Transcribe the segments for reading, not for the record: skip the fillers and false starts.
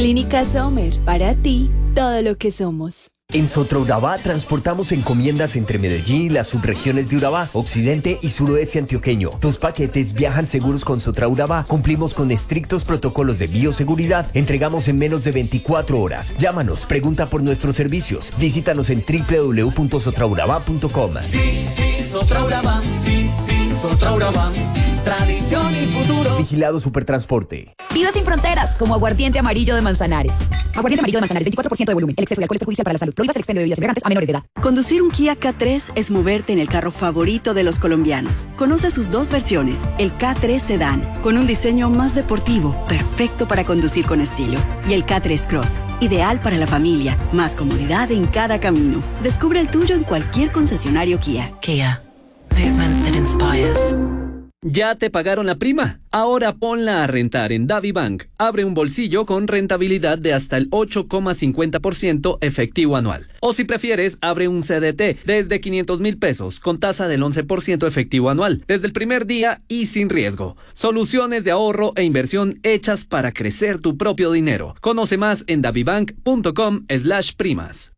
Clínica Sommer, para ti, todo lo que somos. En Sotraurabá transportamos encomiendas entre Medellín y las subregiones de Urabá, occidente y suroeste antioqueño. Tus paquetes viajan seguros con Sotraurabá. Cumplimos con estrictos protocolos de bioseguridad. Entregamos en menos de 24 horas. Llámanos, pregunta por nuestros servicios. Visítanos en www.sotraurabá.com. Sí, Sotraurabá. Sí, Sotraurabá. Tradición y futuro. Vigilado Supertransporte. Vive sin fronteras, como aguardiente amarillo de Manzanares. Aguardiente amarillo de Manzanares, 24% de volumen. El exceso de alcohol es perjudicial para la salud. Prohíbas el expendio de bebidas embriagantes a menores de edad. Conducir un Kia K3 es moverte en el carro favorito de los colombianos. Conoce sus dos versiones, el K3 Sedan, con un diseño más deportivo, perfecto para conducir con estilo. Y el K3 Cross, ideal para la familia, más comodidad en cada camino. Descubre el tuyo en cualquier concesionario Kia. Kia, movement that inspires. ¿Ya te pagaron la prima? Ahora ponla a rentar en DaviBank. Abre un bolsillo con rentabilidad de hasta el 8,50% efectivo anual. O si prefieres, abre un CDT desde 500,000 pesos con tasa del 11% efectivo anual, desde el primer día y sin riesgo. Soluciones de ahorro e inversión hechas para crecer tu propio dinero. Conoce más en davibank.com/primas.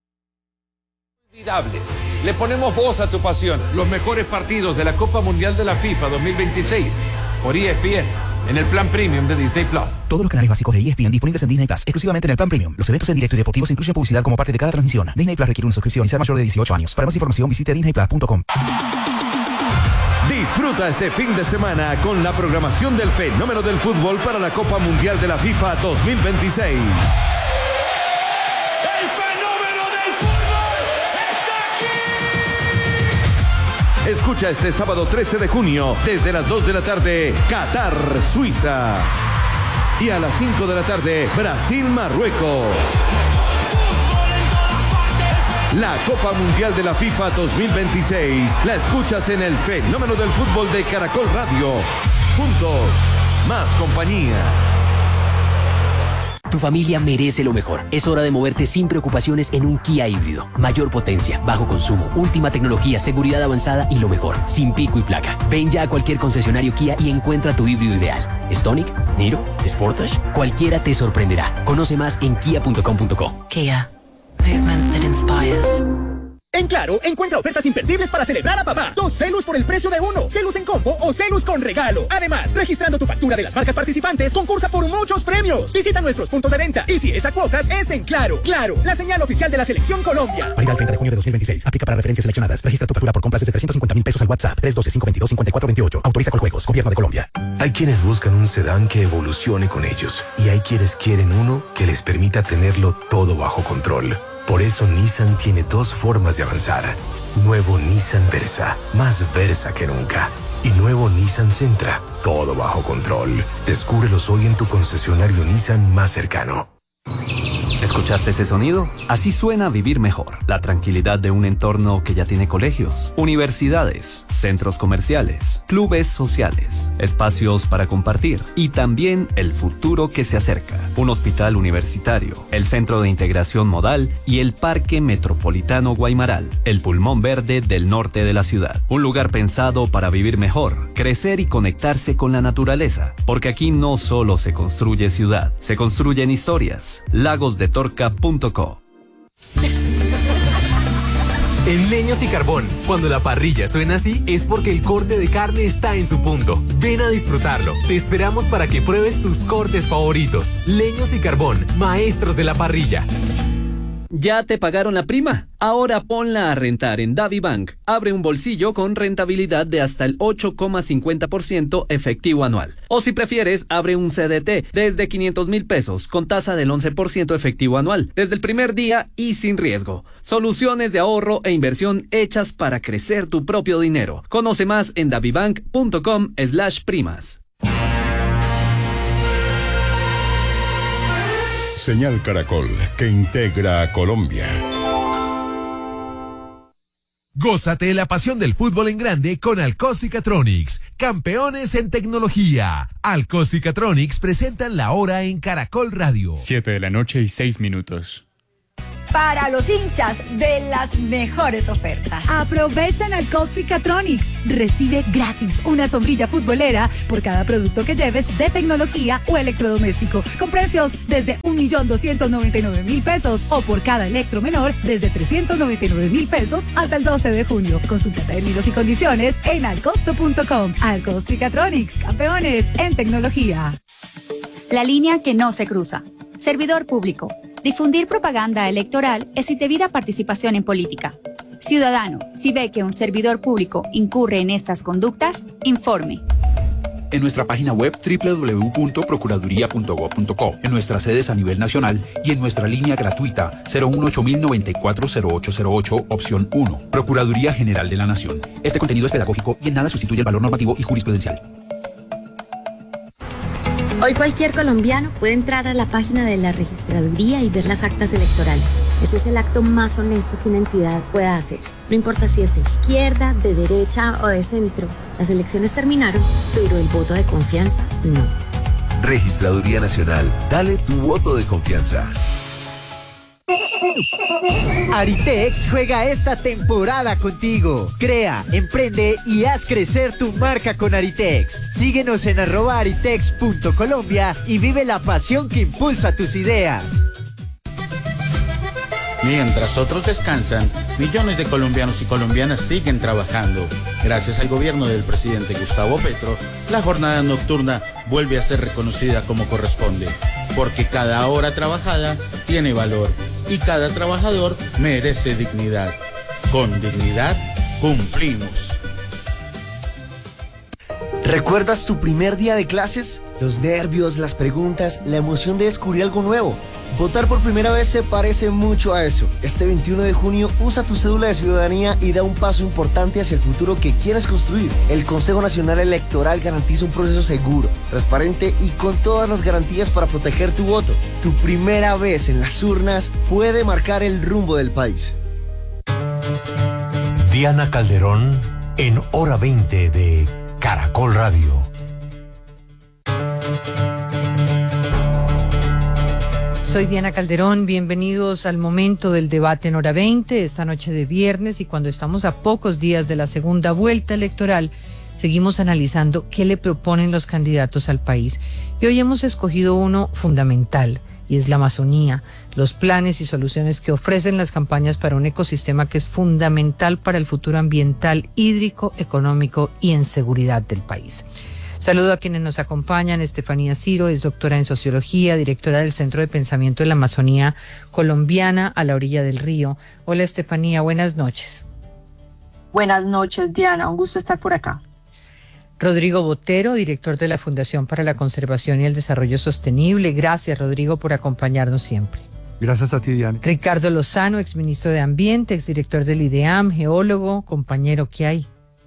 Le ponemos voz a tu pasión. Los mejores partidos de la Copa Mundial de la FIFA 2026 por ESPN en el plan premium de Disney Plus. Todos los canales básicos de ESPN disponibles en Disney Plus, exclusivamente en el plan premium. Los eventos en directo y deportivos incluyen publicidad como parte de cada transmisión. Disney Plus requiere una suscripción y ser mayor de 18 años. Para más información visite disneyplus.com. Disfruta este fin de semana con la programación del fenómeno del fútbol para la Copa Mundial de la FIFA 2026. Escucha este sábado 13 de junio, desde las 2 de la tarde, Qatar, Suiza. Y a las 5 de la tarde, Brasil, Marruecos. La Copa Mundial de la FIFA 2026 la escuchas en el fenómeno del fútbol de Caracol Radio. Juntos, más compañía. Tu familia merece lo mejor. Es hora de moverte sin preocupaciones en un Kia híbrido. Mayor potencia, bajo consumo, última tecnología, seguridad avanzada y lo mejor, sin pico y placa. Ven ya a cualquier concesionario Kia y encuentra tu híbrido ideal. Stonic, Niro, Sportage, cualquiera te sorprenderá. Conoce más en kia.com.co. Kia, movement that inspires. En Claro, encuentra ofertas imperdibles para celebrar a papá. 2 Celus por el precio de 1. Celus en combo o Celus con regalo. Además, registrando tu factura de las marcas participantes, concursa por muchos premios. Visita nuestros puntos de venta. Y si es a cuotas, es en Claro. Claro, la señal oficial de la Selección Colombia. Válida el 30 de junio de 2026. Aplica para referencias seleccionadas. Registra tu factura por compras desde 350,000 pesos al WhatsApp. 312-522-5428. Autoriza Coljuegos. Gobierno de Colombia. Hay quienes buscan un sedán que evolucione con ellos. Y hay quienes quieren uno que les permita tenerlo todo bajo control. Por eso Nissan tiene 2 formas de avanzar. Nuevo Nissan Versa, más Versa que nunca. Y nuevo Nissan Sentra, todo bajo control. Descúbrelos hoy en tu concesionario Nissan más cercano. ¿Escuchaste ese sonido? Así suena vivir mejor. La tranquilidad de un entorno que ya tiene colegios, universidades, centros comerciales, clubes sociales, espacios para compartir y también el futuro que se acerca. Un hospital universitario, el Centro de Integración Modal y el Parque Metropolitano Guaymaral, el pulmón verde del norte de la ciudad. Un lugar pensado para vivir mejor, crecer y conectarse con la naturaleza. Porque aquí no solo se construye ciudad, se construyen historias. lagosdetorca.co. En Leños y Carbón, cuando la parrilla suena así, es porque el corte de carne está en su punto. Ven a disfrutarlo. Te esperamos para que pruebes tus cortes favoritos. Leños y Carbón, maestros de la parrilla. ¿Ya te pagaron la prima? Ahora ponla a rentar en DaviBank. Abre un bolsillo con rentabilidad de hasta el 8,50% efectivo anual. O si prefieres, abre un CDT desde 500,000 pesos con tasa del 11% efectivo anual, desde el primer día y sin riesgo. Soluciones de ahorro e inversión hechas para crecer tu propio dinero. Conoce más en davibank.com/primas. Señal Caracol, que integra a Colombia. Gózate la pasión del fútbol en grande con Alcos y Catronics, campeones en tecnología. Alcos y Catronics presentan la hora en Caracol Radio. 7 de la noche y 6 minutos. para los hinchas de las mejores ofertas. Aprovecha en Alcosto y Catronics. Recibe gratis una sombrilla futbolera por cada producto que lleves de tecnología o electrodoméstico, con precios desde 1.299.000 pesos o por cada electro menor desde 399.000 pesos hasta el 12 de junio. Consulta términos y condiciones en alcosto.com. Alcosto y Catronics, campeones en tecnología. La línea que no se cruza. Servidor público. Difundir propaganda electoral es indebida participación en política. Ciudadano, si ve que un servidor público incurre en estas conductas, informe. En nuestra página web www.procuraduría.gov.co, en nuestras sedes a nivel nacional y en nuestra línea gratuita 018-094-0808, opción 1. Procuraduría General de la Nación. Este contenido es pedagógico y en nada sustituye el valor normativo y jurisprudencial. Hoy cualquier colombiano puede entrar a la página de la registraduría y ver las actas electorales. Eso es el acto más honesto que una entidad pueda hacer. No importa si es de izquierda, de derecha o de centro. Las elecciones terminaron, pero el voto de confianza no. Registraduría Nacional. Dale tu voto de confianza. Aritex juega esta temporada contigo. Crea, emprende y haz crecer tu marca con Aritex. Síguenos en @aritex.colombia y vive la pasión que impulsa tus ideas. Mientras otros descansan, millones de colombianos y colombianas siguen trabajando. Gracias al gobierno del presidente Gustavo Petro, la jornada nocturna vuelve a ser reconocida como corresponde. Porque cada hora trabajada tiene valor y cada trabajador merece dignidad. Con dignidad, cumplimos. ¿Recuerdas tu primer día de clases? Los nervios, las preguntas, la emoción de descubrir algo nuevo. Votar por primera vez se parece mucho a eso. Este 21 de junio usa tu cédula de ciudadanía y da un paso importante hacia el futuro que quieres construir. El Consejo Nacional Electoral garantiza un proceso seguro, transparente y con todas las garantías para proteger tu voto. Tu primera vez en las urnas puede marcar el rumbo del país. Diana Calderón en Hora 20 de Caracol Radio. Soy Diana Calderón, bienvenidos al momento del debate en Hora 20, esta noche de viernes, y cuando estamos a pocos días de la segunda vuelta electoral, seguimos analizando qué le proponen los candidatos al país. Y hoy hemos escogido uno fundamental, y es la Amazonía, los planes y soluciones que ofrecen las campañas para un ecosistema que es fundamental para el futuro ambiental, hídrico, económico y en seguridad del país. Saludo a quienes nos acompañan. Estefanía Ciro es doctora en Sociología, directora del Centro de Pensamiento de la Amazonía Colombiana a la orilla del río. Hola Estefanía, buenas noches. Buenas noches Diana, un gusto estar por acá. Rodrigo Botero, director de la Fundación para la Conservación y el Desarrollo Sostenible. Gracias Rodrigo por acompañarnos siempre. Gracias a ti Diana. Ricardo Lozano, exministro de Ambiente, exdirector del IDEAM, geólogo, compañero, ¿qué hay?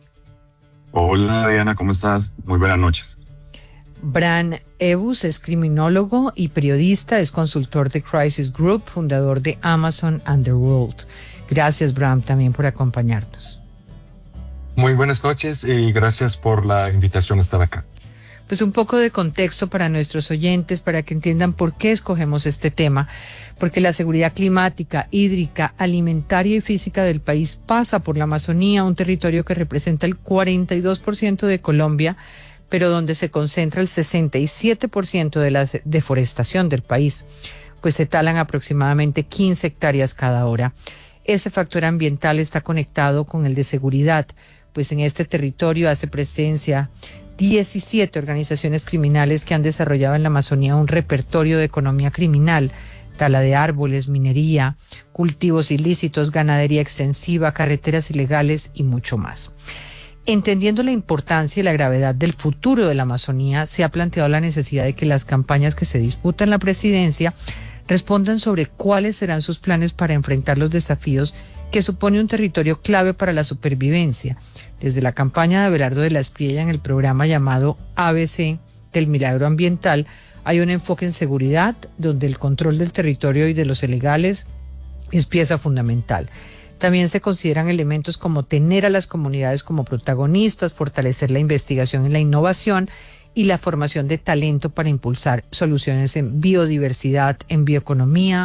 Hola Diana, ¿cómo estás? Muy buenas noches. Bran Ebus es criminólogo y periodista, es consultor de Crisis Group, fundador de Amazon Underworld. Gracias Bran también por acompañarnos. Muy buenas noches y gracias por la invitación a estar acá. Pues un poco de contexto para nuestros oyentes, para que entiendan por qué escogemos este tema, porque la seguridad climática, hídrica, alimentaria y física del país pasa por la Amazonía, un territorio que representa el 42% de Colombia, pero donde se concentra el 67% de la deforestación del país, pues se talan aproximadamente 15 hectáreas cada hora. Ese factor ambiental está conectado con el de seguridad, pues en este territorio hace presencia 17 organizaciones criminales que han desarrollado en la Amazonía un repertorio de economía criminal, tala de árboles, minería, cultivos ilícitos, ganadería extensiva, carreteras ilegales y mucho más. Entendiendo la importancia y la gravedad del futuro de la Amazonía, se ha planteado la necesidad de que las campañas que se disputan la presidencia respondan sobre cuáles serán sus planes para enfrentar los desafíos que supone un territorio clave para la supervivencia. Desde la campaña de Abelardo de la Espriella en el programa llamado ABC del Milagro Ambiental, hay un enfoque en seguridad, donde el control del territorio y de los ilegales es pieza fundamental. También se consideran elementos como tener a las comunidades como protagonistas, fortalecer la investigación y la innovación y la formación de talento para impulsar soluciones en biodiversidad, en bioeconomía,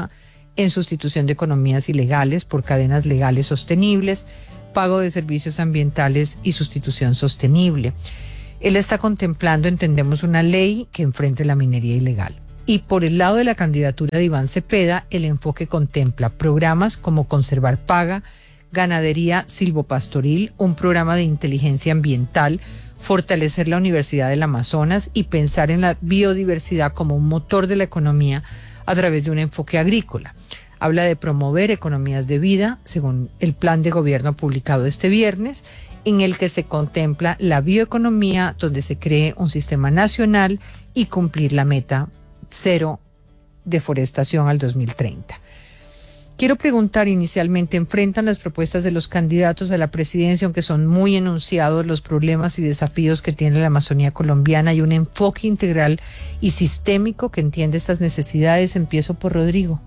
en sustitución de economías ilegales por cadenas legales sostenibles, pago de servicios ambientales y sustitución sostenible. Él está contemplando, entendemos, una ley que enfrente la minería ilegal. Y por el lado de la candidatura de Iván Cepeda, el enfoque contempla programas como Conservar Paga, Ganadería Silvopastoril, un programa de inteligencia ambiental, fortalecer la Universidad del Amazonas y pensar en la biodiversidad como un motor de la economía a través de un enfoque agrícola. Habla de promover economías de vida, según el plan de gobierno publicado este viernes, en el que se contempla la bioeconomía, donde se cree un sistema nacional y cumplir la meta cero deforestación al 2030. Quiero preguntar inicialmente, ¿enfrentan las propuestas de los candidatos a la presidencia, aunque son muy enunciados, los problemas y desafíos que tiene la Amazonía colombiana y un enfoque integral y sistémico que entiende estas necesidades? Empiezo por Rodrigo.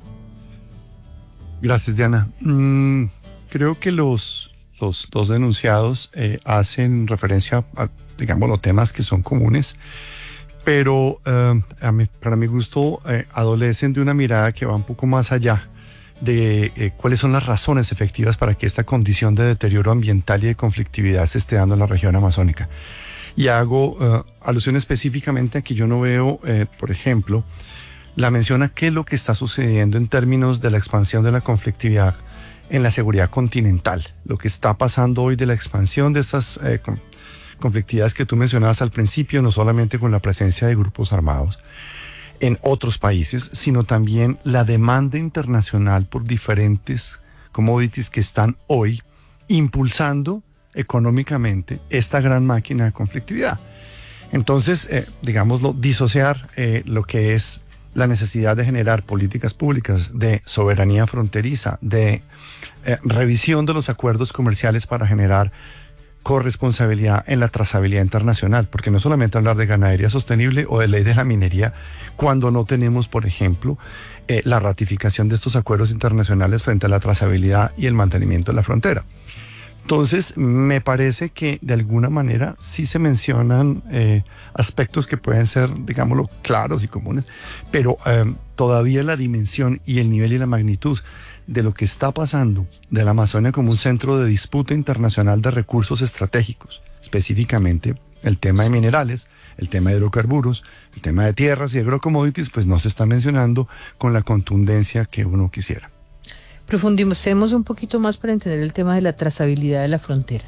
Gracias, Diana. Creo que los denunciados hacen referencia a, digamos, los temas que son comunes, pero para mi gusto adolecen de una mirada que va un poco más allá de cuáles son las razones efectivas para que esta condición de deterioro ambiental y de conflictividad se esté dando en la región amazónica. Y hago alusión específicamente a que yo no veo, por ejemplo, la mención a qué es lo que está sucediendo en términos de la expansión de la conflictividad en la seguridad continental, lo que está pasando hoy de la expansión de estas conflictividades que tú mencionabas al principio, no solamente con la presencia de grupos armados en otros países, sino también la demanda internacional por diferentes commodities que están hoy impulsando económicamente esta gran máquina de conflictividad. Entonces, digámoslo, disociar lo que es la necesidad de generar políticas públicas de soberanía fronteriza, de revisión de los acuerdos comerciales para generar corresponsabilidad en la trazabilidad internacional, porque no solamente hablar de ganadería sostenible o de ley de la minería cuando no tenemos, por ejemplo, la ratificación de estos acuerdos internacionales frente a la trazabilidad y el mantenimiento de la frontera. Entonces, me parece que de alguna manera sí se mencionan aspectos que pueden ser, digámoslo, claros y comunes, pero todavía la dimensión y el nivel y la magnitud de lo que está pasando de la Amazonia como un centro de disputa internacional de recursos estratégicos, específicamente el tema de minerales, el tema de hidrocarburos, el tema de tierras y agrocommodities, pues no se está mencionando con la contundencia que uno quisiera. Profundicemos un poquito más para entender el tema de la trazabilidad de la frontera.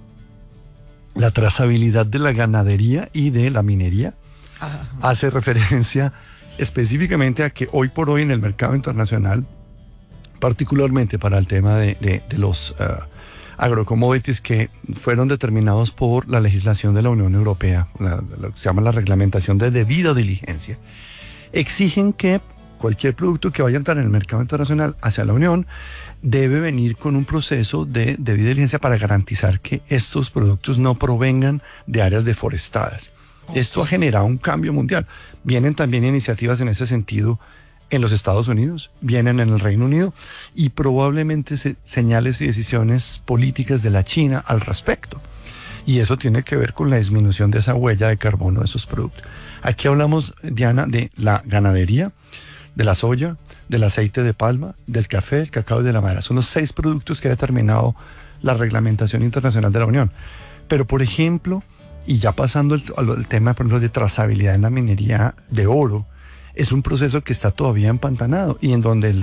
La trazabilidad de la ganadería y de la minería hace referencia específicamente a que hoy por hoy en el mercado internacional, particularmente para el tema de los agrocommodities que fueron determinados por la legislación de la Unión Europea, lo que se llama la reglamentación de debida diligencia, exigen que cualquier producto que vaya a entrar en el mercado internacional hacia la Unión debe venir con un proceso de debida diligencia para garantizar que estos productos no provengan de áreas deforestadas. Esto ha generado un cambio mundial. Vienen también iniciativas en ese sentido en los Estados Unidos, vienen en el Reino Unido y probablemente señales y decisiones políticas de la China al respecto. Y eso tiene que ver con la disminución de esa huella de carbono de esos productos. Aquí hablamos, Diana, de la ganadería, de la soya, del aceite de palma, del café, del cacao y de la madera. Son los 6 productos que ha determinado la reglamentación internacional de la Unión. Pero, por ejemplo, y ya pasando al tema, por ejemplo, de trazabilidad en la minería de oro, es un proceso que está todavía empantanado y en donde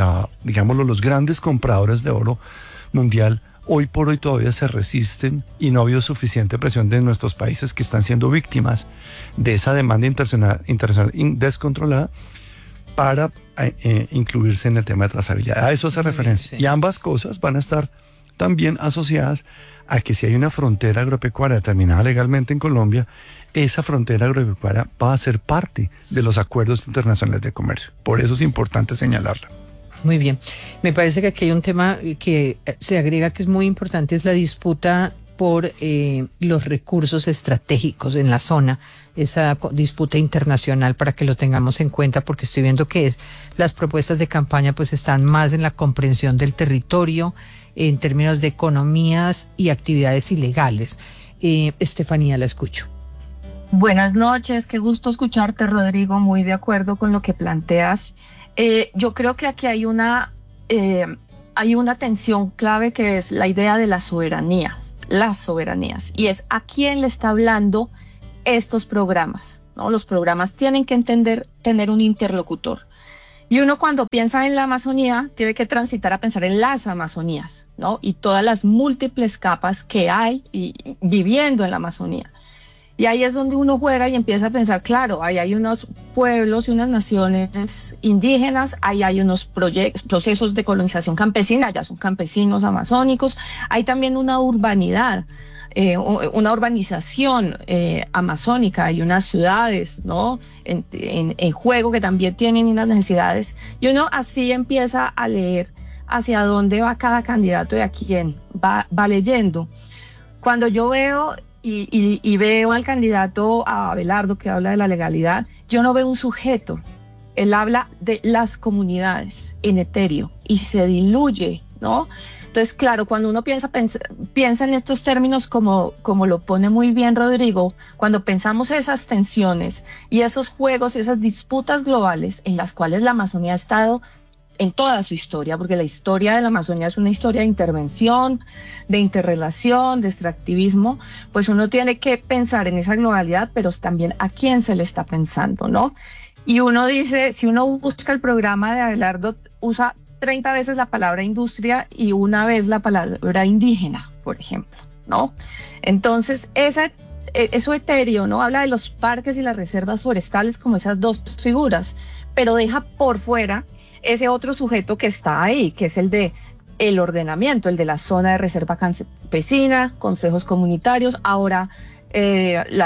los grandes compradores de oro mundial hoy por hoy todavía se resisten y no ha habido suficiente presión de nuestros países que están siendo víctimas de esa demanda internacional descontrolada para incluirse en el tema de trazabilidad. A eso hace referencia. Sí. Y ambas cosas van a estar también asociadas a que si hay una frontera agropecuaria determinada legalmente en Colombia, esa frontera agropecuaria va a ser parte de los acuerdos internacionales de comercio. Por eso es importante señalarla. Muy bien. Me parece que aquí hay un tema que se agrega que es muy importante, es la disputa por los recursos estratégicos en la zona, esa disputa internacional, para que lo tengamos en cuenta, porque estoy viendo que las propuestas de campaña pues están más en la comprensión del territorio, en términos de economías y actividades ilegales. Estefanía, la escucho. Buenas noches, qué gusto escucharte, Rodrigo, muy de acuerdo con lo que planteas. Yo creo que aquí hay una hay una tensión clave que es la idea de la soberanía, las soberanías, y es a quién le está hablando estos programas, ¿no? Los programas tienen que tener un interlocutor. Y uno cuando piensa en la Amazonía tiene que transitar a pensar en las Amazonías, ¿no? Y todas las múltiples capas que hay viviendo en la Amazonía. Y ahí es donde uno juega y empieza a pensar, claro, ahí hay unos pueblos y unas naciones indígenas, ahí hay unos procesos de colonización campesina, ya son campesinos amazónicos, hay también una urbanidad, una urbanización amazónica, hay unas ciudades, ¿no? En juego que también tienen unas necesidades, y uno así empieza a leer hacia dónde va cada candidato y a quién va leyendo. Cuando yo veo y veo al candidato a Abelardo que habla de la legalidad, yo no veo un sujeto, él habla de las comunidades en etéreo y se diluye, ¿no? Entonces, claro, cuando uno piensa en estos términos como lo pone muy bien Rodrigo, cuando pensamos esas tensiones y esos juegos y esas disputas globales en las cuales la Amazonía ha estado en toda su historia, porque la historia de la Amazonía es una historia de intervención, de interrelación, de extractivismo, pues uno tiene que pensar en esa globalidad, pero también a quién se le está pensando, ¿no? Y uno dice, si uno busca el programa de Abelardo, usa 30 veces la palabra industria y una vez la palabra indígena, por ejemplo, ¿no? Entonces, eso etéreo, ¿no? Habla de los parques y las reservas forestales como esas dos figuras, pero deja por fuera ese otro sujeto que está ahí, que es el de el ordenamiento, el de la zona de reserva campesina, consejos comunitarios, ahora el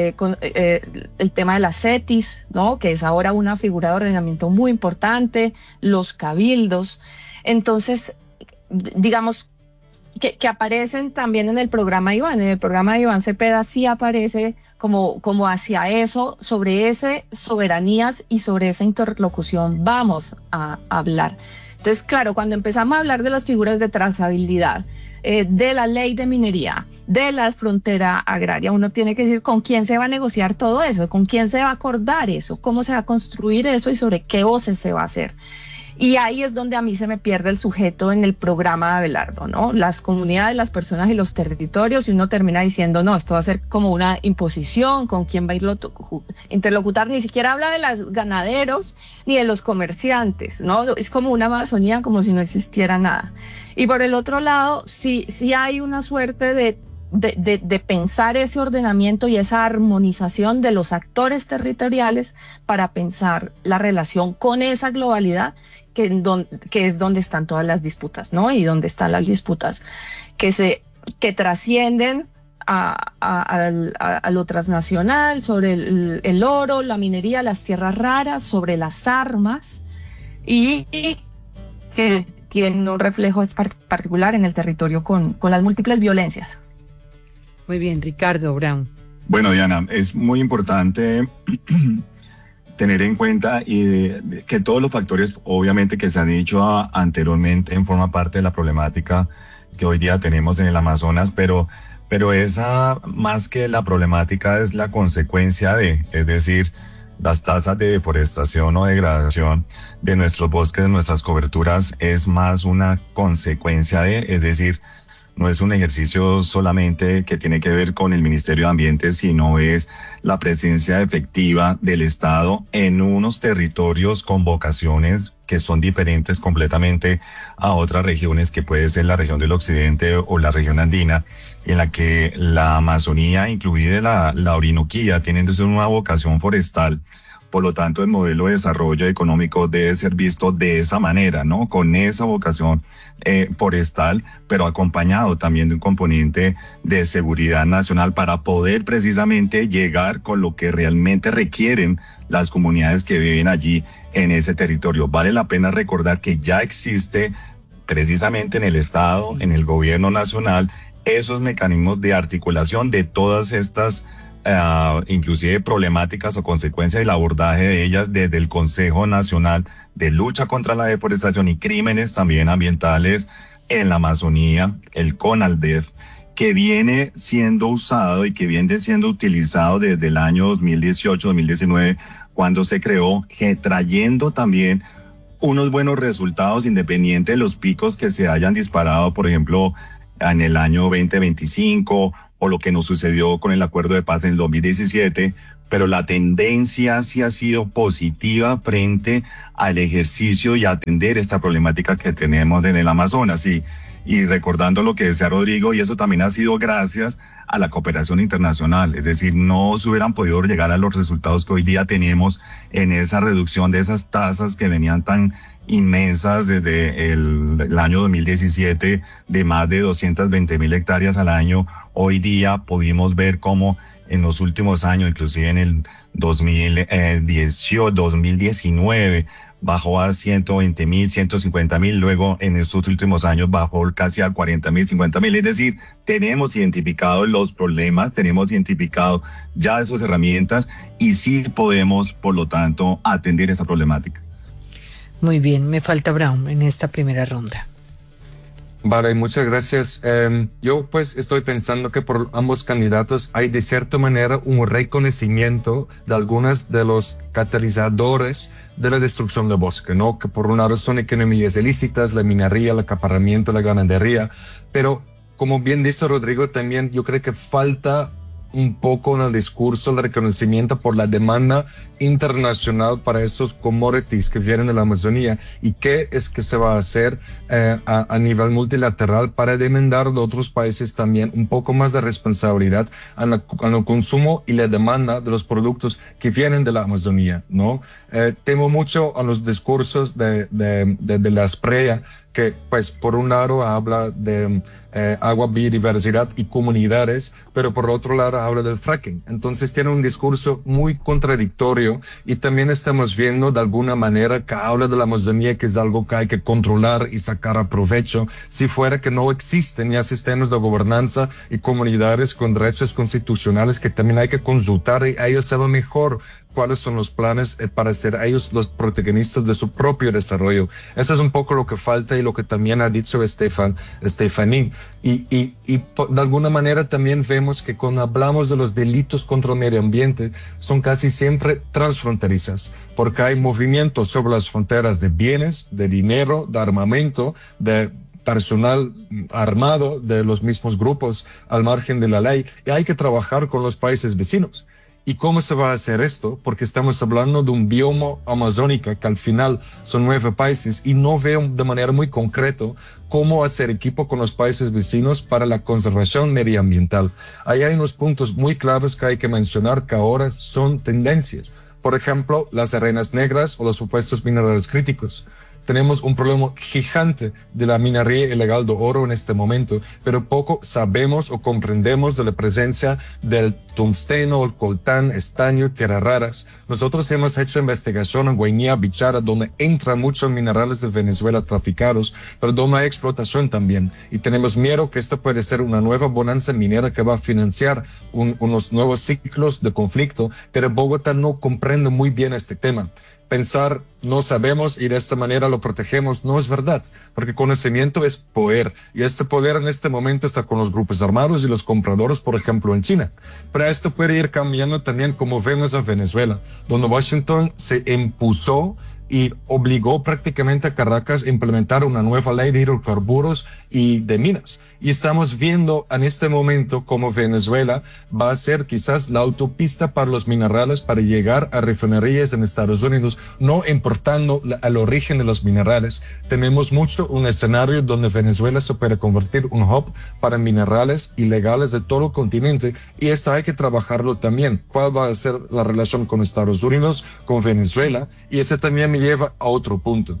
tema de las CETIs, ¿no? Que es ahora una figura de ordenamiento muy importante, los cabildos. Entonces, digamos que aparecen también en el programa Iván. En el programa de Iván Cepeda sí aparece como hacia eso, sobre ese soberanías y sobre esa interlocución vamos a hablar. Entonces, claro, cuando empezamos a hablar de las figuras de trazabilidad, de la ley de minería, de la frontera agraria, uno tiene que decir con quién se va a negociar todo eso, con quién se va a acordar eso, cómo se va a construir eso y sobre qué voces se va a hacer. Y ahí es donde a mí se me pierde el sujeto en el programa de Abelardo, ¿no? Las comunidades, las personas y los territorios, y uno termina diciendo, no, esto va a ser como una imposición, con quién va a interlocutar, ni siquiera habla de los ganaderos ni de los comerciantes, ¿no? Es como una Amazonía, como si no existiera nada. Y por el otro lado, sí hay una suerte de pensar ese ordenamiento y esa armonización de los actores territoriales para pensar la relación con esa globalidad que es donde están todas las disputas, ¿no? Y donde están las disputas que trascienden a lo transnacional, sobre el oro, la minería, las tierras raras, sobre las armas, y que tienen un reflejo particular en el territorio con las múltiples violencias. Muy bien, Ricardo Brown. Bueno, Diana, es muy importante tener en cuenta que todos los factores, obviamente, que se han dicho anteriormente, forman parte de la problemática que hoy día tenemos en el Amazonas, pero esa, más que la problemática, es la consecuencia es decir, las tasas de deforestación o degradación de nuestros bosques, de nuestras coberturas, es más una consecuencia es decir, no es un ejercicio solamente que tiene que ver con el Ministerio de Ambiente, sino es la presencia efectiva del Estado en unos territorios con vocaciones que son diferentes completamente a otras regiones, que puede ser la región del occidente o la región andina, en la que la Amazonía, incluida la Orinoquía, tienen una vocación forestal. Por lo tanto, el modelo de desarrollo económico debe ser visto de esa manera, ¿no? Con esa vocación forestal, pero acompañado también de un componente de seguridad nacional para poder precisamente llegar con lo que realmente requieren las comunidades que viven allí en ese territorio. Vale la pena recordar que ya existe precisamente en el Estado, en el gobierno nacional, esos mecanismos de articulación de todas estas inclusive problemáticas o consecuencias del abordaje de ellas desde el Consejo Nacional de Lucha contra la Deforestación y Crímenes también ambientales en la Amazonía, el CONALDEF, que viene siendo usado y que viene siendo utilizado desde el año 2018-2019, cuando se creó, trayendo también unos buenos resultados independiente de los picos que se hayan disparado, por ejemplo, en el año 2025 o lo que nos sucedió con el acuerdo de paz en el 2017, pero la tendencia sí ha sido positiva frente al ejercicio y atender esta problemática que tenemos en el Amazonas. Y recordando lo que decía Rodrigo, y eso también ha sido gracias a la cooperación internacional, es decir, no se hubieran podido llegar a los resultados que hoy día tenemos en esa reducción de esas tasas que venían tan inmensas desde el año 2017 de más de 220,000 hectáreas al año. Hoy día pudimos ver cómo en los últimos años, inclusive en el 2019, bajó a 120,000, 150,000, luego en estos últimos años bajó casi a 40,000, 50,000. Es decir, tenemos identificado los problemas, tenemos identificado ya esas herramientas y sí podemos, por lo tanto, atender esa problemática. Muy bien, me falta Brown en esta primera ronda. Vale, muchas gracias. Yo pues estoy pensando que por ambos candidatos hay de cierta manera un reconocimiento de algunos de los catalizadores de la destrucción del bosque, ¿no? Que por un lado son economías ilícitas, la minería, el acaparamiento, la ganadería, pero como bien dice Rodrigo también, yo creo que falta un poco en el discurso el reconocimiento por la demanda internacional para esos commodities que vienen de la Amazonía y qué es que se va a hacer a nivel multilateral para demandar de otros países también un poco más de responsabilidad en el consumo y la demanda de los productos que vienen de la Amazonía, ¿no? Temo mucho a los discursos de la SPREA, que pues por un lado habla de agua, biodiversidad y comunidades, pero por otro lado habla del fracking. Entonces tiene un discurso muy contradictorio y también estamos viendo de alguna manera que habla de la Amazonía, que es algo que hay que controlar y sacar a provecho, si fuera que no existen ya sistemas de gobernanza y comunidades con derechos constitucionales que también hay que consultar y ellos saben mejor cuáles son los planes para ser ellos los protagonistas de su propio desarrollo. Eso es un poco lo que falta y lo que también ha dicho Stephanie. Y de alguna manera también vemos que cuando hablamos de los delitos contra el medio ambiente son casi siempre transfronterizas, porque hay movimientos sobre las fronteras de bienes, de dinero, de armamento, de personal armado de los mismos grupos al margen de la ley, y hay que trabajar con los países vecinos. ¿Y cómo se va a hacer esto? Porque estamos hablando de un bioma amazónico que al final son 9 países y no veo de manera muy concreta cómo hacer equipo con los países vecinos para la conservación medioambiental. Ahí hay unos puntos muy claves que hay que mencionar que ahora son tendencias. Por ejemplo, las arenas negras o los supuestos minerales críticos. Tenemos un problema gigante de la minería ilegal de oro en este momento, pero poco sabemos o comprendemos de la presencia del tungsteno, el coltán, estaño, tierras raras. Nosotros hemos hecho investigación en Guinea Bichara, donde entran muchos minerales de Venezuela traficados, pero donde hay explotación también. Y tenemos miedo que esto puede ser una nueva bonanza minera que va a financiar unos nuevos ciclos de conflicto, pero Bogotá no comprende muy bien este tema. Pensar no sabemos y de esta manera lo protegemos no es verdad, porque conocimiento es poder y este poder en este momento está con los grupos armados y los compradores, por ejemplo en China. Pero esto puede ir cambiando también, como vemos en Venezuela, donde Washington se impuso y obligó prácticamente a Caracas a implementar una nueva ley de hidrocarburos y de minas. Y estamos viendo en este momento cómo Venezuela va a ser quizás la autopista para los minerales para llegar a refinerías en Estados Unidos, no importando el origen de los minerales. Tenemos mucho un escenario donde Venezuela se puede convertir un hub para minerales ilegales de todo el continente, y esto hay que trabajarlo también. ¿Cuál va a ser la relación con Estados Unidos, con Venezuela? Y ese también me lleva a otro punto.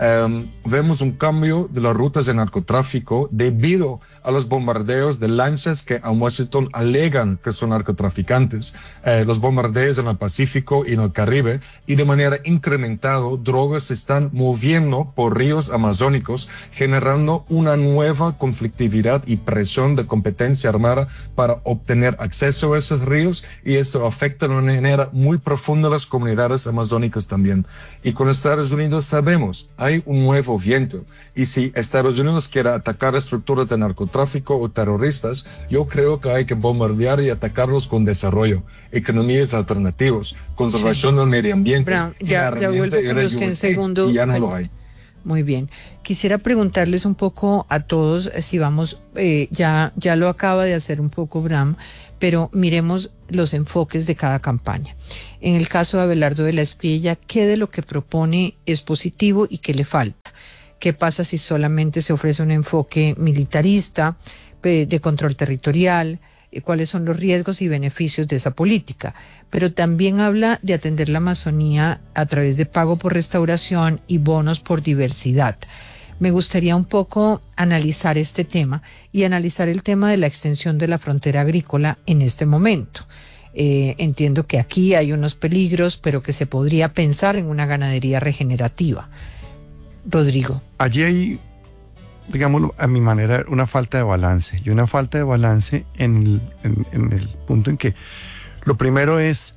Vemos un cambio de las rutas de narcotráfico debido a los bombardeos de lanchas que a Washington alegan que son narcotraficantes, los bombardeos en el Pacífico y en el Caribe, y de manera incrementada drogas se están moviendo por ríos amazónicos, generando una nueva conflictividad y presión de competencia armada para obtener acceso a esos ríos, y eso afecta de una manera muy profunda a las comunidades amazónicas también. Y con Estados Unidos sabemos, hay un nuevo viento. Y si Estados Unidos quiere atacar estructuras de narcotráfico o terroristas, yo creo que hay que bombardear y atacarlos con desarrollo, economías alternativas, conservación del medio ambiente. Brown, ya vuelvo con usted en segundo. Y ya no lo hay. Muy bien. Quisiera preguntarles un poco a todos, si vamos, ya lo acaba de hacer un poco Bram, pero miremos los enfoques de cada campaña. En el caso de Abelardo de la Espriella, ¿qué de lo que propone es positivo y qué le falta? ¿Qué pasa si solamente se ofrece un enfoque militarista, de control territorial? ¿Cuáles son los riesgos y beneficios de esa política? Pero también habla de atender la Amazonía a través de pago por restauración y bonos por diversidad. Me gustaría un poco analizar este tema y analizar el tema de la extensión de la frontera agrícola en este momento. Entiendo que aquí hay unos peligros, pero que se podría pensar en una ganadería regenerativa. Rodrigo. Allí hay, digámoslo, a mi manera, una falta de balance. Y una falta de balance en el punto en que lo primero es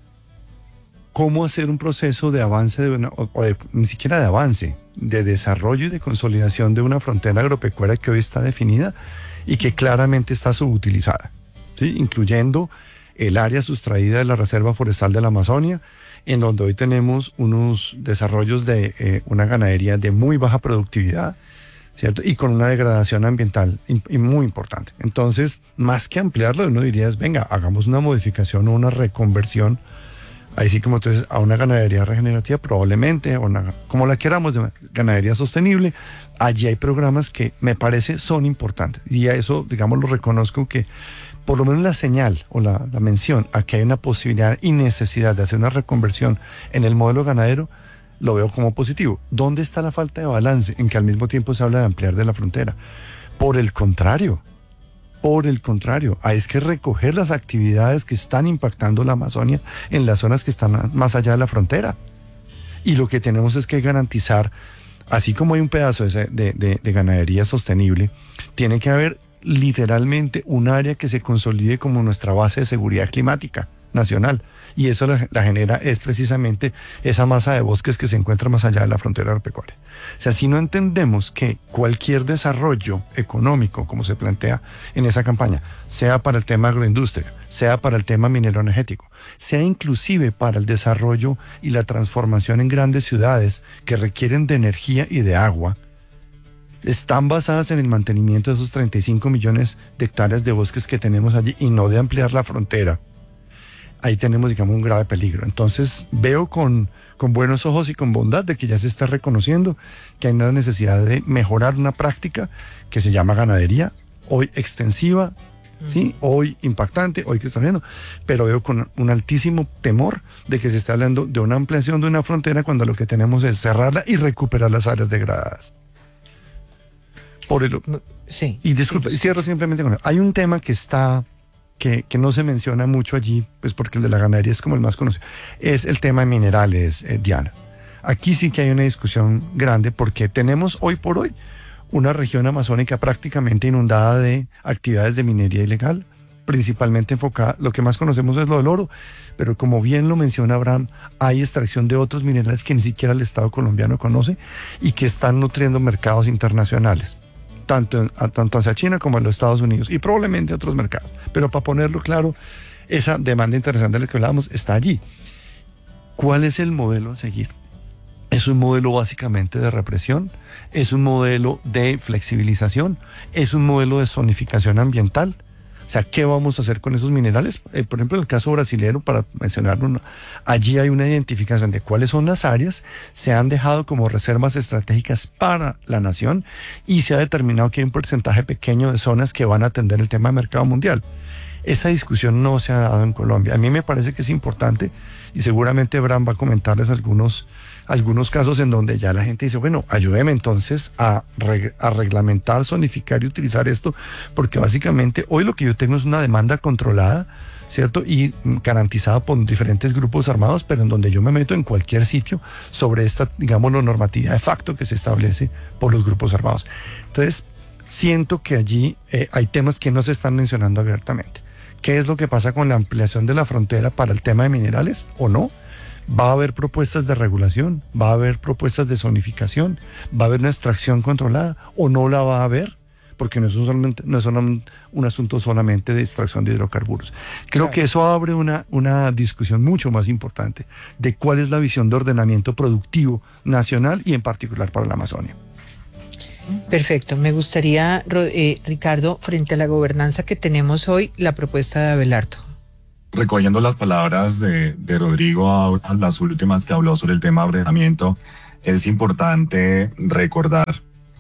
cómo hacer un proceso de avance, ni siquiera de avance, de desarrollo y de consolidación de una frontera agropecuaria que hoy está definida y que claramente está subutilizada, ¿sí? Incluyendo el área sustraída de la Reserva Forestal de la Amazonia, en donde hoy tenemos unos desarrollos de una ganadería de muy baja productividad, ¿cierto? Y con una degradación ambiental y muy importante. Entonces, más que ampliarlo, uno diría es, venga, hagamos una modificación o una reconversión, ahí sí como entonces, a una ganadería regenerativa, probablemente, o como la queramos, de ganadería sostenible. Allí hay programas que me parece son importantes. Y a eso, digamos, lo reconozco que por lo menos la señal o la mención a que hay una posibilidad y necesidad de hacer una reconversión en el modelo ganadero, lo veo como positivo. ¿Dónde está la falta de balance en que al mismo tiempo se habla de ampliar de la frontera? Por el contrario, hay que recoger las actividades que están impactando la Amazonia en las zonas que están más allá de la frontera. Y lo que tenemos es que garantizar, así como hay un pedazo de ganadería sostenible, tiene que haber literalmente un área que se consolide como nuestra base de seguridad climática nacional, y eso la genera es precisamente esa masa de bosques que se encuentra más allá de la frontera agropecuaria. O sea, si no entendemos que cualquier desarrollo económico, como se plantea en esa campaña, sea para el tema agroindustria, sea para el tema minero energético, sea inclusive para el desarrollo y la transformación en grandes ciudades que requieren de energía y de agua, están basadas en el mantenimiento de esos 35 millones de hectáreas de bosques que tenemos allí y no de ampliar la frontera, ahí tenemos, digamos, un grave peligro. Entonces veo con buenos ojos y con bondad de que ya se está reconociendo que hay una necesidad de mejorar una práctica que se llama ganadería, hoy extensiva, ¿sí? Hoy impactante, hoy que está viendo, pero veo con un altísimo temor de que se esté hablando de una ampliación de una frontera cuando lo que tenemos es cerrarla y recuperar las áreas degradadas. Sí. Y disculpe, cierro simplemente con eso. Hay un tema que está... Que no se menciona mucho allí, pues porque el de la ganadería es como el más conocido, es el tema de minerales, Diana. Aquí sí que hay una discusión grande porque tenemos hoy por hoy una región amazónica prácticamente inundada de actividades de minería ilegal, principalmente enfocada, lo que más conocemos es lo del oro, pero como bien lo menciona Abraham, hay extracción de otros minerales que ni siquiera el Estado colombiano conoce y que están nutriendo mercados internacionales, tanto hacia China como a los Estados Unidos y probablemente a otros mercados. Pero para ponerlo claro, esa demanda internacional de la que hablábamos está allí. ¿Cuál es el modelo a seguir? ¿Es un modelo básicamente de represión? ¿Es un modelo de flexibilización? ¿Es un modelo de zonificación ambiental? O sea, ¿qué vamos a hacer con esos minerales? Por ejemplo, en el caso brasileño, para mencionar uno, allí hay una identificación de cuáles son las áreas, se han dejado como reservas estratégicas para la nación y se ha determinado que hay un porcentaje pequeño de zonas que van a atender el tema de mercado mundial. Esa discusión no se ha dado en Colombia. A mí me parece que es importante y seguramente Bram va a comentarles algunos casos en donde ya la gente dice, bueno, ayúdeme entonces a reglamentar, zonificar y utilizar esto, porque básicamente hoy lo que yo tengo es una demanda controlada, ¿cierto? Y garantizada por diferentes grupos armados, pero en donde yo me meto en cualquier sitio sobre esta, digamos, normatividad de facto que se establece por los grupos armados. Entonces, siento que allí hay temas que no se están mencionando abiertamente. ¿Qué es lo que pasa con la ampliación de la frontera para el tema de minerales o no? Va a haber propuestas de regulación, va a haber propuestas de zonificación, va a haber una extracción controlada o no la va a haber, porque no es un asunto solamente de extracción de hidrocarburos. Creo que eso abre una discusión mucho más importante de cuál es la visión de ordenamiento productivo nacional y en particular para la Amazonia. Perfecto, me gustaría, Ricardo, frente a la gobernanza que tenemos hoy, la propuesta de Abelardo. Recogiendo las palabras de Rodrigo, a las últimas que habló sobre el tema de ordenamiento, es importante recordar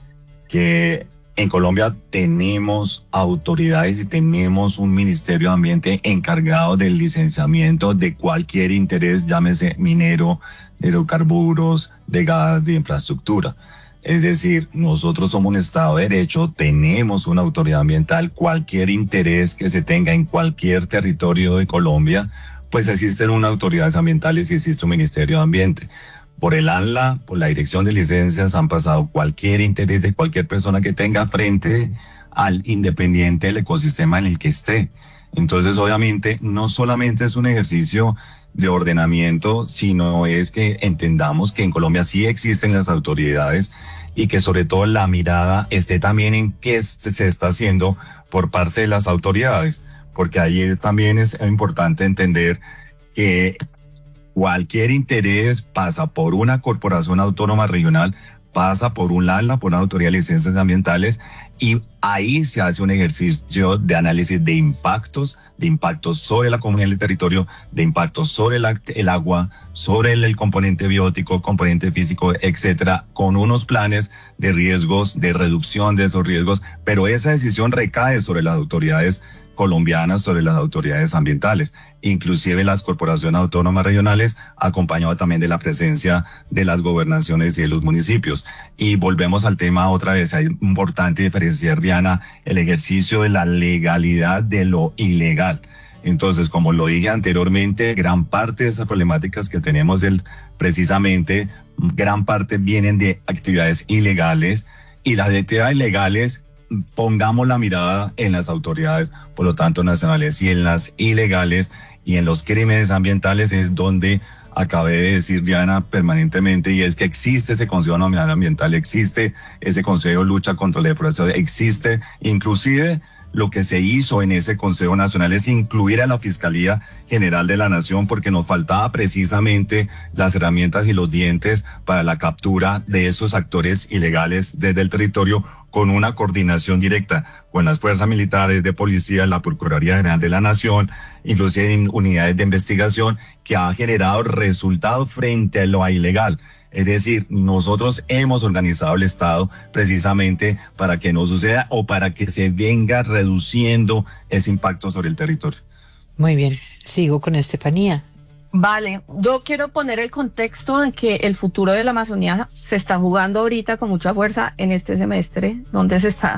que en Colombia tenemos autoridades y tenemos un Ministerio de Ambiente encargado del licenciamiento de cualquier interés, llámese minero, de hidrocarburos, de gas, de infraestructura. Es decir, nosotros somos un Estado de Derecho, tenemos una autoridad ambiental, cualquier interés que se tenga en cualquier territorio de Colombia, pues existen unas autoridades ambientales y existe un Ministerio de Ambiente. Por el ANLA, por la Dirección de Licencias, han pasado cualquier interés de cualquier persona que tenga frente al independiente del ecosistema en el que esté. Entonces, obviamente, no solamente es un ejercicio de ordenamiento, sino es que entendamos que en Colombia sí existen las autoridades y que sobre todo la mirada esté también en qué se está haciendo por parte de las autoridades, porque ahí también es importante entender que cualquier interés pasa por una corporación autónoma regional, pasa por un ANLA, por una autoridad de licencias ambientales, y ahí se hace un ejercicio de análisis de impactos sobre la comunidad y el territorio, de impactos sobre el agua, sobre el componente biótico, componente físico, etcétera, con unos planes de riesgos, de reducción de esos riesgos, pero esa decisión recae sobre las autoridades colombianas, sobre las autoridades ambientales, inclusive las corporaciones autónomas regionales, acompañado también de la presencia de las gobernaciones y de los municipios. Y volvemos al tema otra vez, es importante diferenciar, Diana, el ejercicio de la legalidad de lo ilegal. Entonces, como lo dije anteriormente, gran parte de esas problemáticas que tenemos, precisamente, gran parte vienen de actividades ilegales, y las actividades ilegales, pongamos la mirada en las autoridades, por lo tanto nacionales, y en las ilegales y en los crímenes ambientales es donde acabé de decir, Diana, permanentemente, y es que existe ese Consejo Nacional Ambiental, existe ese Consejo de Lucha contra la Deforestación, existe inclusive lo que se hizo en ese Consejo Nacional es incluir a la Fiscalía General de la Nación, porque nos faltaba precisamente las herramientas y los dientes para la captura de esos actores ilegales desde el territorio, con una coordinación directa con las fuerzas militares, de policía, la Procuraduría General de la Nación, inclusive en unidades de investigación, que ha generado resultados frente a lo ilegal. Es decir, nosotros hemos organizado el Estado precisamente para que no suceda o para que se venga reduciendo ese impacto sobre el territorio. Muy bien, sigo con Estefanía. Vale, yo quiero poner el contexto en que el futuro de la Amazonía se está jugando ahorita con mucha fuerza en este semestre, donde se está,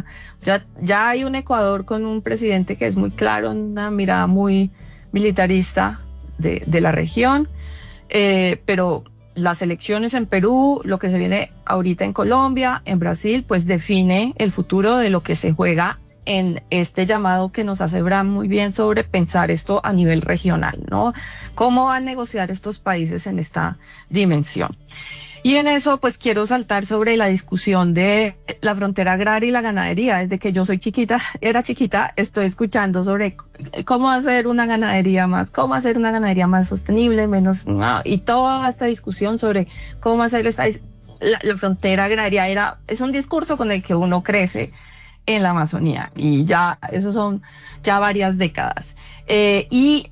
ya hay un Ecuador con un presidente que es muy claro, una mirada muy militarista de la región, pero las elecciones en Perú, lo que se viene ahorita en Colombia, en Brasil, pues define el futuro de lo que se juega en este llamado que nos hace Bram muy bien sobre pensar esto a nivel regional, ¿no? ¿Cómo van a negociar estos países en esta dimensión? Y en eso, pues quiero saltar sobre la discusión de la frontera agraria y la ganadería. Desde que yo era chiquita, estoy escuchando sobre cómo hacer una ganadería más sostenible, y toda esta discusión sobre cómo hacer la frontera agraria es un discurso con el que uno crece en la Amazonía, y ya, esos son ya varias décadas. Y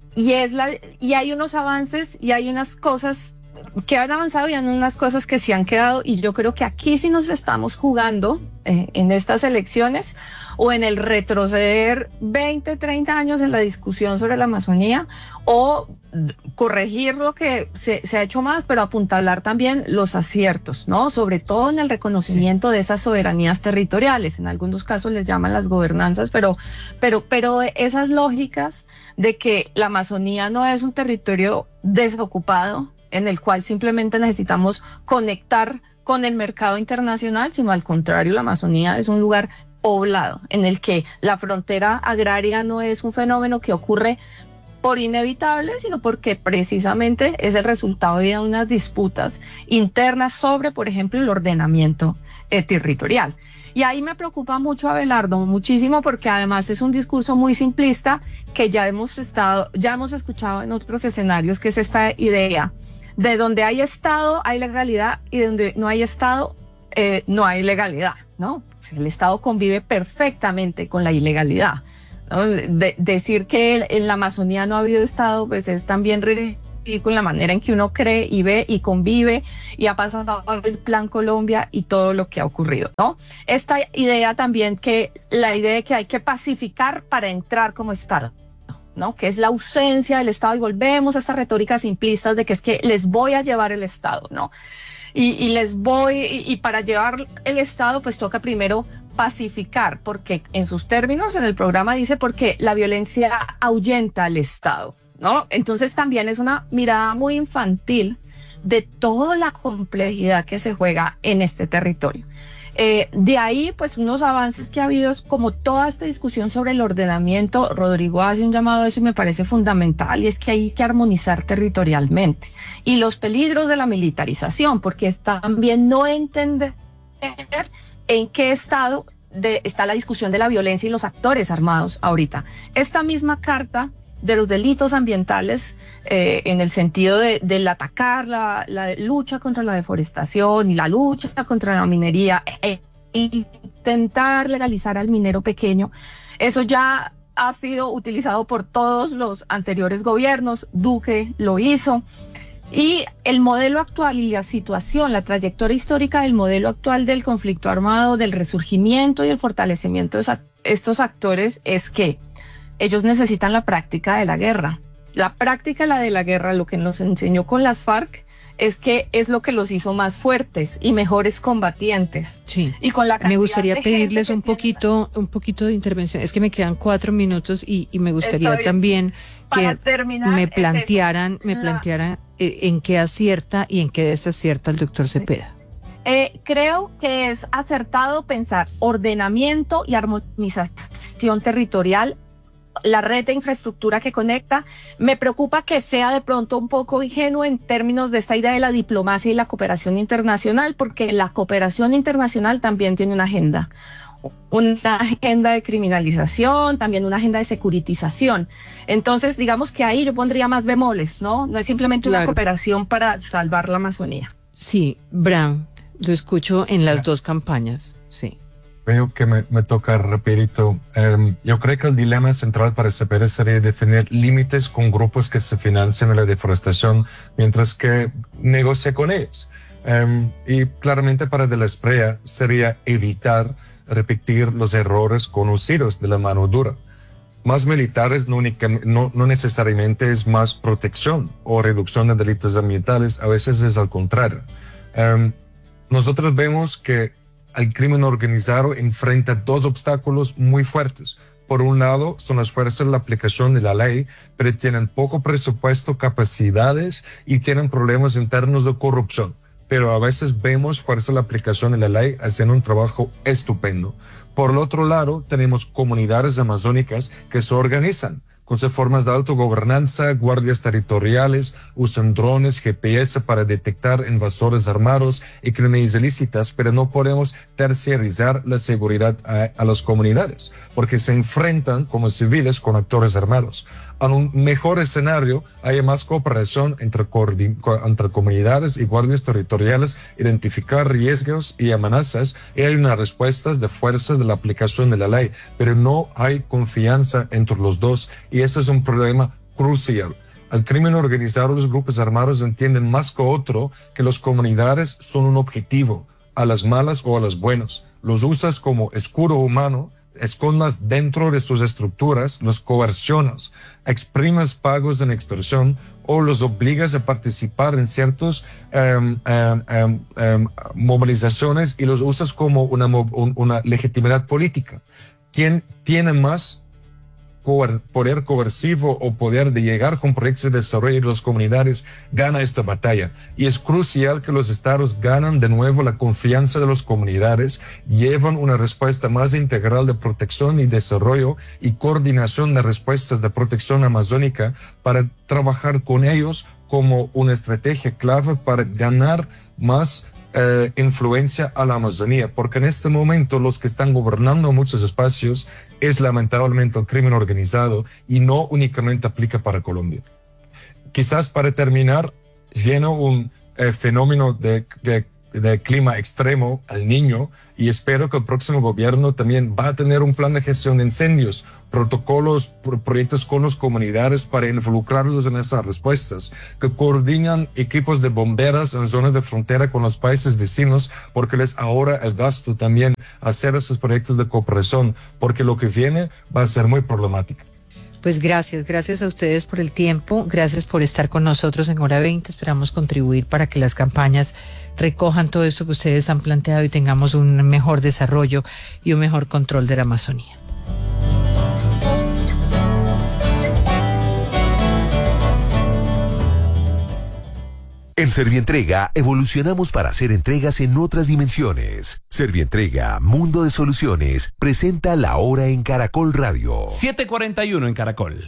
hay unos avances y hay unas cosas que han avanzado y hay unas cosas que se han quedado, y yo creo que aquí sí nos estamos jugando en estas elecciones, o en el retroceder 20, 30 años en la discusión sobre la Amazonía, o corregir lo que se ha hecho más, pero apuntalar también los aciertos, ¿no? Sobre todo en el reconocimiento de esas soberanías territoriales. En algunos casos les llaman las gobernanzas, pero esas lógicas de que la Amazonía no es un territorio desocupado, en el cual simplemente necesitamos conectar con el mercado internacional, sino al contrario, la Amazonía es un lugar poblado, en el que la frontera agraria no es un fenómeno que ocurre por inevitable, sino porque precisamente es el resultado de unas disputas internas sobre, por ejemplo, el ordenamiento territorial. Y ahí me preocupa mucho, Abelardo, muchísimo, porque además es un discurso muy simplista que ya hemos escuchado en otros escenarios, que es esta idea de donde hay Estado hay legalidad y donde no hay Estado no hay legalidad, ¿no? El Estado convive perfectamente con la ilegalidad, ¿no? Decir que en la Amazonía no ha habido Estado, pues es también ridículo la manera en que uno cree y ve y convive y ha pasado el Plan Colombia y todo lo que ha ocurrido, ¿no? Esta idea también la idea de que hay que pacificar para entrar como Estado, ¿no? Que es la ausencia del Estado, y volvemos a estas retóricas simplistas de que es que les voy a llevar el Estado, ¿no? Y para llevar el Estado pues toca primero pacificar, porque en sus términos en el programa dice porque la violencia ahuyenta al Estado, ¿no? Entonces también es una mirada muy infantil de toda la complejidad que se juega en este territorio. De ahí, pues, unos avances que ha habido es como toda esta discusión sobre el ordenamiento. Rodrigo hace un llamado a eso y me parece fundamental, y es que hay que armonizar territorialmente. Y los peligros de la militarización, porque es también no entender en qué estado está la discusión de la violencia y los actores armados ahorita. Esta misma carta de los delitos ambientales, en el sentido del atacar la lucha contra la deforestación y la lucha contra la minería, intentar legalizar al minero pequeño, eso ya ha sido utilizado por todos los anteriores gobiernos. Duque lo hizo. Y el modelo actual y la situación, la trayectoria histórica del modelo actual del conflicto armado, del resurgimiento y el fortalecimiento de estos actores es que ellos necesitan la práctica de la guerra. La práctica de la guerra, lo que nos enseñó con las FARC, es que es lo que los hizo más fuertes y mejores combatientes. Sí. Y con la me gustaría pedirles un poquito de intervención. Es que me quedan 4 minutos y me gustaría también que me plantearan en qué acierta y en qué desacierta el doctor Cepeda. Creo que es acertado pensar ordenamiento y armonización territorial, la red de infraestructura que conecta. Me preocupa que sea de pronto un poco ingenuo en términos de esta idea de la diplomacia y la cooperación internacional, porque la cooperación internacional también tiene una agenda de criminalización, también una agenda de securitización. Entonces, digamos que ahí yo pondría más bemoles, ¿no? No es simplemente una cooperación para salvar la Amazonía. Sí, Bram, lo escucho en las dos campañas, sí. Creo que me toca rapidito. Yo creo que el dilema central para Cepeda sería definir límites con grupos que se financian en la deforestación mientras que negocia con ellos. Y claramente para De la Espriella sería evitar repetir los errores conocidos de la mano dura. Más militares no necesariamente es más protección o reducción de delitos ambientales, a veces es al contrario. Nosotros vemos que el crimen organizado enfrenta dos obstáculos muy fuertes. Por un lado, son las fuerzas de la aplicación de la ley, pero tienen poco presupuesto, capacidades y tienen problemas internos de corrupción. Pero a veces vemos fuerzas de la aplicación de la ley haciendo un trabajo estupendo. Por el otro lado, tenemos comunidades amazónicas que se organizan con sus formas de autogobernanza, guardias territoriales, usan drones, GPS para detectar invasores armados y crímenes ilícitas, pero no podemos terciarizar la seguridad a las comunidades, porque se enfrentan como civiles con actores armados. En un mejor escenario, hay más cooperación entre comunidades y guardias territoriales, identificar riesgos y amenazas, y hay una respuesta de fuerzas de la aplicación de la ley, pero no hay confianza entre los dos, y ese es un problema crucial. El crimen organizado, los grupos armados entienden más que otro que las comunidades son un objetivo, a las malas o a las buenas. Los usas como escudo humano, escondas dentro de sus estructuras, los coercionas, exprimes pagos en extorsión o los obligas a participar en ciertas movilizaciones y los usas como una legitimidad política. ¿Quién tiene más poder coercivo o poder de llegar con proyectos de desarrollo de las comunidades gana esta batalla. Y es crucial que los estados ganan de nuevo la confianza de las comunidades, llevan una respuesta más integral de protección y desarrollo y coordinación de respuestas de protección amazónica para trabajar con ellos como una estrategia clave para ganar más influencia a la Amazonía, porque en este momento los que están gobernando muchos espacios es lamentablemente el crimen organizado y no únicamente aplica para Colombia. Quizás para terminar, lleno un fenómeno de clima extremo al Niño, y espero que el próximo gobierno también va a tener un plan de gestión de incendios, protocolos, proyectos con las comunidades para involucrarlos en esas respuestas, que coordinan equipos de bomberas en zonas de frontera con los países vecinos, porque les ahorra el gasto también hacer esos proyectos de cooperación, porque lo que viene va a ser muy problemático. Pues gracias a ustedes por el tiempo, gracias por estar con nosotros en Hora 20, esperamos contribuir para que las campañas recojan todo esto que ustedes han planteado y tengamos un mejor desarrollo y un mejor control de la Amazonía. En Servientrega evolucionamos para hacer entregas en otras dimensiones. Servientrega, Mundo de Soluciones, presenta La Hora en Caracol Radio. 7:41 en Caracol.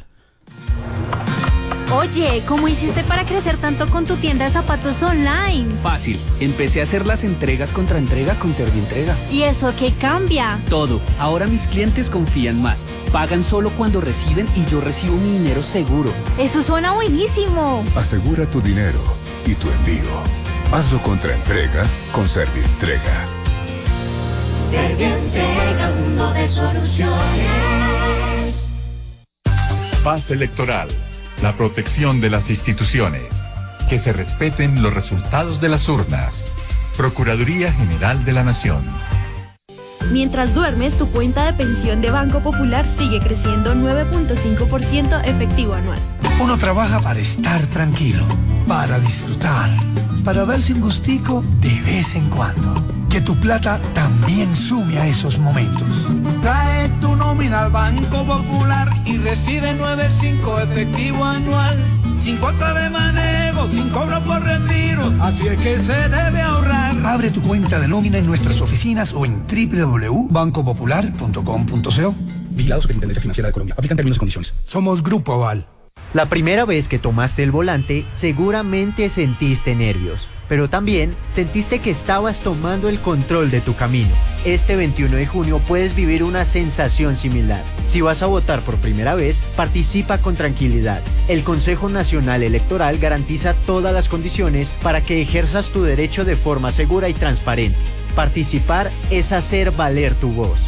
Oye, ¿cómo hiciste para crecer tanto con tu tienda de zapatos online? Fácil, empecé a hacer las entregas contra entrega con Servientrega. ¿Y eso qué cambia? Todo, ahora mis clientes confían más, pagan solo cuando reciben y yo recibo mi dinero seguro. Eso suena buenísimo. Asegura tu dinero y tu envío. Hazlo contra entrega con Servientrega. Servientrega, Mundo de Soluciones. Paz electoral. La protección de las instituciones. Que se respeten los resultados de las urnas. Procuraduría General de la Nación. Mientras duermes, tu cuenta de pensión de Banco Popular sigue creciendo 9.5% efectivo anual. Uno trabaja para estar tranquilo, para disfrutar, para darse un gustico de vez en cuando. Que tu plata también sume a esos momentos. Trae tu nómina al Banco Popular y recibe 9.5 efectivo anual. Sin cuota de manejo, sin cobro por retiro. Así es que se debe ahorrar. Abre tu cuenta de nómina en nuestras oficinas o en www.bancopopular.com.co. Vigilado Superintendencia Financiera de Colombia. Aplican términos y condiciones. Somos Grupo Aval. La primera vez que tomaste el volante, seguramente sentiste nervios, pero también sentiste que estabas tomando el control de tu camino. Este 21 de junio puedes vivir una sensación similar. Si vas a votar por primera vez, participa con tranquilidad. El Consejo Nacional Electoral garantiza todas las condiciones para que ejerzas tu derecho de forma segura y transparente. Participar es hacer valer tu voz.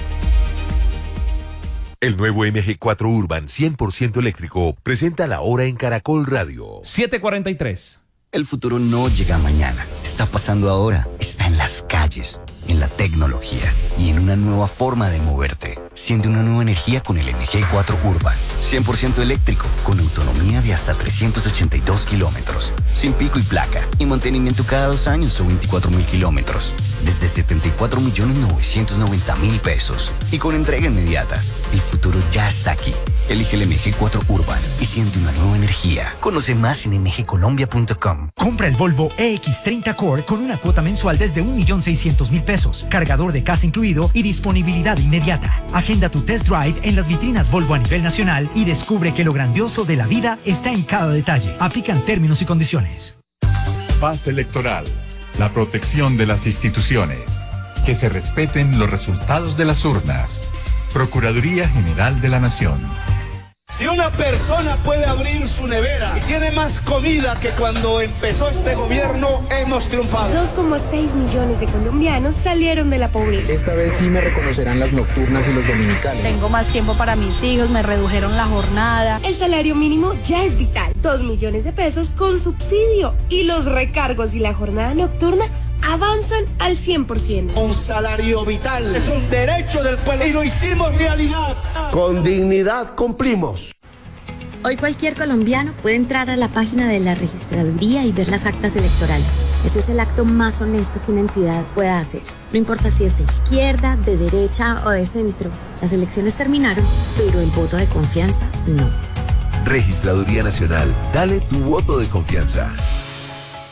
El nuevo MG4 Urban 100% eléctrico presenta La Hora en Caracol Radio. 7:43. El futuro no llega mañana, está pasando ahora, está en las calles, en la tecnología y en una nueva forma de moverte. Siente una nueva energía con el MG4 Urban, 100% eléctrico, con autonomía de hasta 382 kilómetros, sin pico y placa, y mantenimiento cada 2 años o 24.000 kilómetros, desde 74.990.000 pesos, y con entrega inmediata. El futuro ya está aquí. Elige el MG4 Urban y siente una nueva energía. Conoce más en mgcolombia.com. Compra el Volvo EX30 Core con una cuota mensual desde 1.600.000 pesos, cargador de casa incluido y disponibilidad inmediata. Agenda tu test drive en las vitrinas Volvo a nivel nacional y descubre que lo grandioso de la vida está en cada detalle. Aplican términos y condiciones. Paz electoral. La protección de las instituciones. Que se respeten los resultados de las urnas. Procuraduría General de la Nación. Si una persona puede abrir su nevera y tiene más comida que cuando empezó este gobierno, hemos triunfado. 2,6 millones de colombianos salieron de la pobreza. Esta vez sí me reconocerán las nocturnas y los dominicales. Tengo más tiempo para mis hijos, me redujeron la jornada. El salario mínimo ya es vital. 2 millones de pesos con subsidio. Y los recargos y la jornada nocturna avanzan al 100%. Un salario vital es un derecho del pueblo y lo hicimos realidad. Con dignidad cumplimos. Hoy cualquier colombiano puede entrar a la página de la registraduría y ver las actas electorales. Eso es el acto más honesto que una entidad pueda hacer. No importa si es de izquierda, de derecha o de centro. Las elecciones terminaron, pero el voto de confianza no. Registraduría Nacional, dale tu voto de confianza.